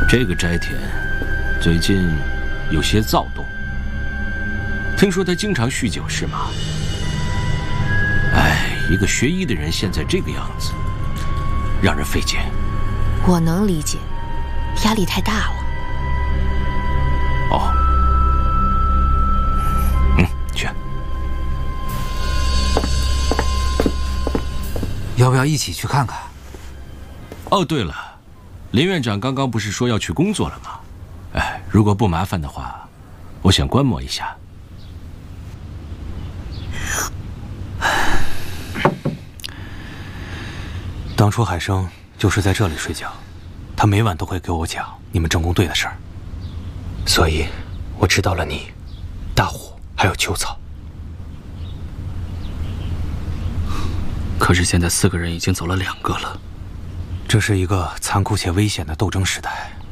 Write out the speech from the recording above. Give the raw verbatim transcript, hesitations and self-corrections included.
这个斋田最近有些躁动，听说他经常酗酒，是吗？哎，一个学医的人现在这个样子，让人费解。 我能理解，压力太大了。 哦，嗯，去。 要不要一起去看看？ 哦，对了，林院长刚刚不是说要去工作了吗？哎，如果不麻烦的话，我想观摩一下。 当初海生就是在这里睡觉，他每晚都会给我讲你们政工队的事儿，所以我知道了你、大虎还有秋草。 可是现在四个人已经走了两个了， 这是一个残酷且危险的斗争时代。